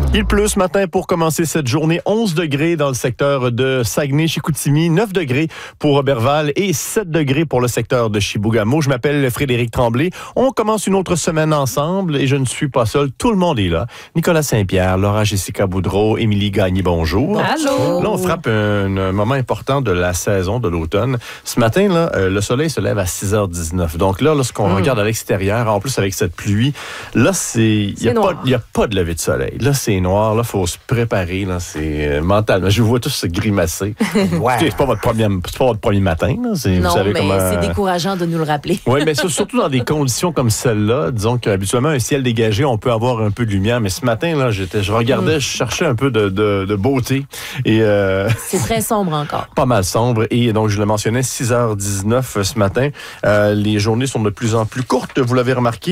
Il pleut ce matin pour commencer cette journée. 11 degrés dans le secteur de Saguenay-Chicoutimi, 9 degrés pour Roberval et 7 degrés pour le secteur de Chibougamau. Je m'appelle Frédéric Tremblay. On commence une autre semaine ensemble et je ne suis pas seul. Tout le monde est là. Nicolas Saint-Pierre, Laura Jessica Boudreau, Émilie Gagné, bonjour. Allô. Là, on frappe un moment important de la saison de l'automne. Ce matin, là, le soleil se lève à 6h19. Donc là, lorsqu'on regarde à l'extérieur, en plus avec cette pluie, là, il n'y a pas de lever de soleil. Là, c'est noir, là, il faut se préparer, là, c'est mental. Je vous vois tous se grimacer. Ouais. C'est pas votre premier matin, là. Non, vous savez mais comment... c'est décourageant de nous le rappeler. Oui, mais surtout dans des conditions comme celle-là, disons qu'habituellement, un ciel dégagé, on peut avoir un peu de lumière, mais ce matin, là, je regardais, je cherchais un peu de beauté. Et c'est très sombre encore. Pas mal sombre, et donc je le mentionnais, 6h19 ce matin. Les journées sont de plus en plus courtes, vous l'avez remarqué.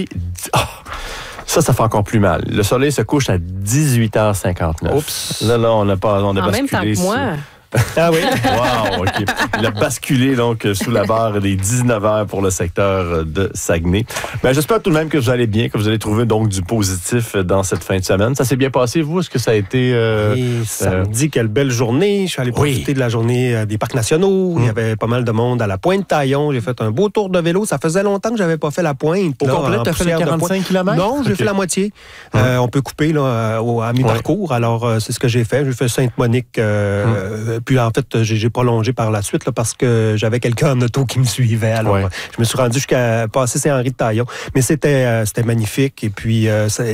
Ça fait encore plus mal. Le soleil se couche à 18h59. Oups. Là, on a En basculé. même temps que moi. Ah oui? Wow, OK. Il a basculé donc sous la barre des 19h pour le secteur de Saguenay. Ben, j'espère tout de même que vous allez bien, que vous allez trouver donc du positif dans cette fin de semaine. Ça s'est bien passé, vous? Est-ce que ça a été... Et samedi, quelle belle journée. Je suis allé profiter de la journée des parcs nationaux. Il y avait pas mal de monde à la Pointe-Taillon. J'ai fait un beau tour de vélo. Ça faisait longtemps que j'avais pas fait la Pointe. Au complet, tu as fait les 45 km? Non, j'ai fait la moitié. On peut couper là, à mi-parcours. Alors, c'est ce que j'ai fait. J'ai fait Sainte-Monique... Puis en fait, j'ai prolongé par la suite là, parce que j'avais quelqu'un en auto qui me suivait. Alors, je me suis rendu jusqu'à passer Saint-Henri-de-Taillon. Mais c'était magnifique. Et puis,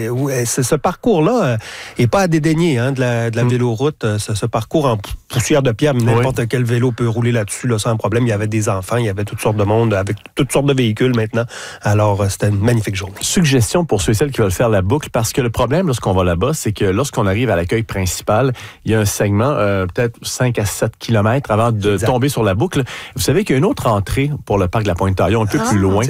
ce parcours-là n'est pas à dédaigner de la véloroute. Ce parcours en poussière de pierre, n'importe quel vélo peut rouler là-dessus là, sans problème. Il y avait des enfants, il y avait toutes sortes de monde avec toutes sortes de véhicules maintenant. Alors, c'était une magnifique journée. Suggestion pour ceux et celles qui veulent faire la boucle, parce que le problème lorsqu'on va là-bas, c'est que lorsqu'on arrive à l'accueil principal, il y a un segment, peut-être 5 à 7 km avant de tomber sur la boucle. Vous savez qu'il y a une autre entrée pour le parc de la Pointe-Taillon, un peu plus loin,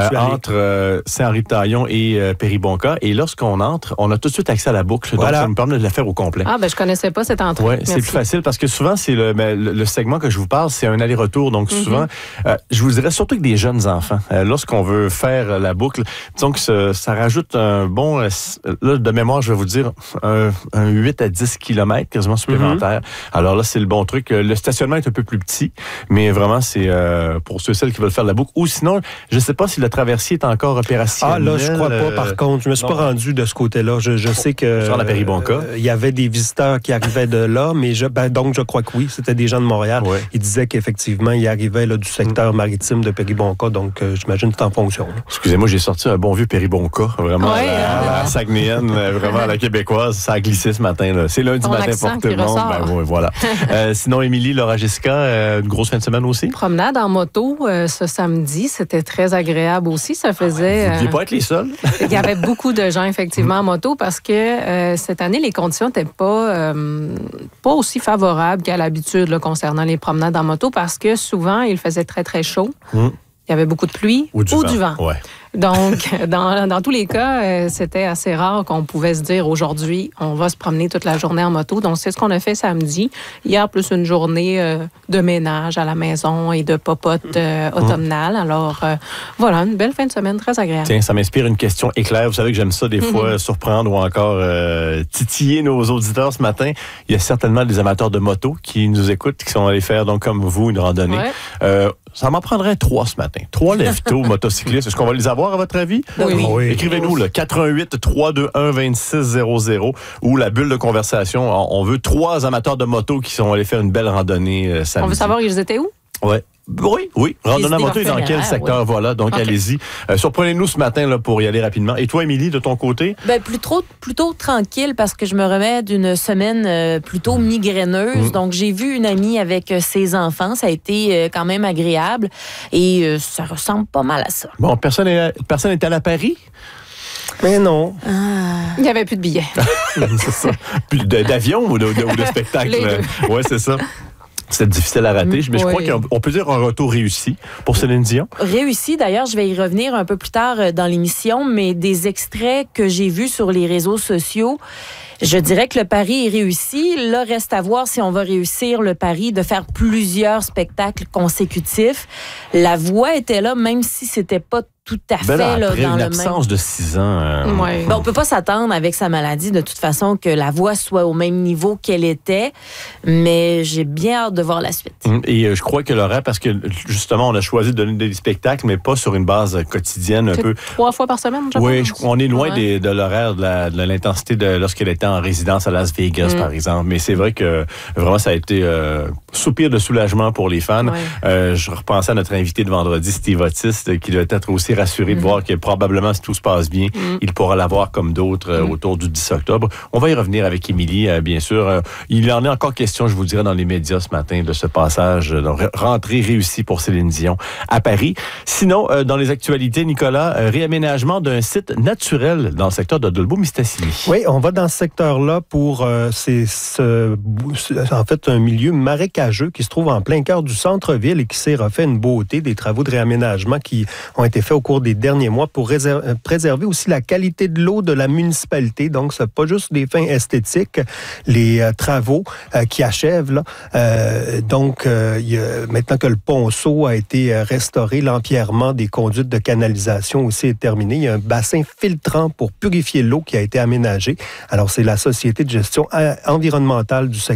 entre Saint-Henri-de-Taillon et Péribonka. Et lorsqu'on entre, on a tout de suite accès à la boucle. Donc, ça nous permet de la faire au complet. Ah, ben je connaissais pas cette entrée. Oui, c'est plus facile parce que souvent, c'est le segment que je vous parle, c'est un aller-retour. Donc, souvent, je vous dirais surtout avec des jeunes enfants. Lorsqu'on veut faire la boucle, disons que ça rajoute un bon... là, de mémoire, je vais vous dire, un 8 à 10 km quasiment supplémentaire. Alors là, c'est le bon truc. Le stationnement est un peu plus petit, mais vraiment, c'est pour ceux et celles qui veulent faire la boucle. Ou sinon, je ne sais pas si le traversier est encore opérationnel. Ah là, je crois pas, par contre. Je me suis pas rendu de ce côté-là. Je sais que... Sur la Péribonka. Il y avait des visiteurs qui arrivaient de là, mais donc je crois que oui, c'était des gens de Montréal. Ouais. Ils disaient qu'effectivement, ils arrivaient là, du secteur maritime de Péribonka, donc j'imagine que c'est en fonction. Là. Excusez-moi, j'ai sorti un bon vieux Péribonka, vraiment la Saguenéenne, vraiment à la québécoise. Ça a glissé ce matin. Là. C'est lundi matin pour tout le monde. Ben, voilà. Sinon, Émilie, Laura Jessica, une grosse fin de semaine aussi? Promenade en moto ce samedi, c'était très agréable aussi. Ça faisait... Vous ne deviez pas être les seuls? Il y avait beaucoup de gens, effectivement, en moto parce que cette année, les conditions n'étaient pas aussi favorables qu'à l'habitude là, concernant les promenades en moto parce que souvent, il faisait très, très chaud. Il y avait beaucoup de pluie ou du vent. Ouais. Donc, dans tous les cas, c'était assez rare qu'on pouvait se dire aujourd'hui, on va se promener toute la journée en moto. Donc, c'est ce qu'on a fait samedi. Hier, plus une journée de ménage à la maison et de popote automnale. Alors, voilà, une belle fin de semaine très agréable. Tiens, ça m'inspire une question éclair. Vous savez que j'aime ça des fois surprendre ou encore titiller nos auditeurs ce matin. Il y a certainement des amateurs de moto qui nous écoutent, qui sont allés faire, donc comme vous, une randonnée. Ouais. Ça m'en prendrait 3 ce matin. 3 lève-tôt motocyclistes. Est-ce qu'on va les avoir, à votre avis? Oui. Écrivez-nous le 418-321-2600 ou la bulle de conversation. On veut 3 amateurs de moto qui sont allés faire une belle randonnée samedi. On veut savoir ils étaient où? Oui. Randonnée à moto est dans quel secteur? Ouais. Voilà, donc allez-y. Surprenez-nous ce matin là, pour y aller rapidement. Et toi, Émilie, de ton côté? Ben, plutôt tranquille parce que je me remets d'une semaine plutôt migraineuse. Donc, j'ai vu une amie avec ses enfants. Ça a été quand même agréable et ça ressemble pas mal à ça. Bon, personne est allé à Paris? Mais non. Il n'y avait plus de billets. C'est ça. Plus d'avion ou de spectacle? Oui, c'est ça. C'est difficile à rater, mais je crois qu'on peut dire un retour réussi pour Céline Dion. Réussi, d'ailleurs, je vais y revenir un peu plus tard dans l'émission, mais des extraits que j'ai vus sur les réseaux sociaux, je dirais que le pari est réussi. Là, reste à voir si on va réussir le pari de faire plusieurs spectacles consécutifs. La voix était là, même si c'était pas tout à Ben là, fait là, après dans une le absence de 6 ans. Ouais. Ben, on peut pas s'attendre avec sa maladie de toute façon que la voix soit au même niveau qu'elle était, mais j'ai bien hâte de voir la suite. Et je crois que l'horaire, parce que justement, on a choisi de donner des spectacles, mais pas sur une base quotidienne un peu. 3 fois par semaine, je Oui, pense. on est loin de l'horaire, de l'intensité de lorsqu'elle était en résidence à Las Vegas, par exemple. Mais c'est vrai que vraiment, ça a été soupir de soulagement pour les fans. Ouais. Je repensais à notre invité de vendredi, Steve Otis, qui doit être aussi rassuré de voir que probablement, si tout se passe bien, il pourra l'avoir comme d'autres autour du 10 octobre. On va y revenir avec Émilie, bien sûr. Il en est encore question, je vous dirais, dans les médias ce matin, de ce passage, rentrée réussie pour Céline Dion à Paris. Sinon, dans les actualités, Nicolas, réaménagement d'un site naturel dans le secteur de Dolbeau-Mistassini. Oui, on va dans ce secteur-là pour en fait un milieu marécageux qui se trouve en plein cœur du centre-ville et qui s'est refait une beauté, des travaux de réaménagement qui ont été faits au cours des derniers mois pour préserver aussi la qualité de l'eau de la municipalité. Donc, c'est pas juste des fins esthétiques, les travaux qui achèvent. Là. Maintenant que le ponceau a été restauré, l'empierrement des conduites de canalisation aussi est terminé. Il y a un bassin filtrant pour purifier l'eau qui a été aménagé. Alors, c'est la Société de gestion environnementale du secteur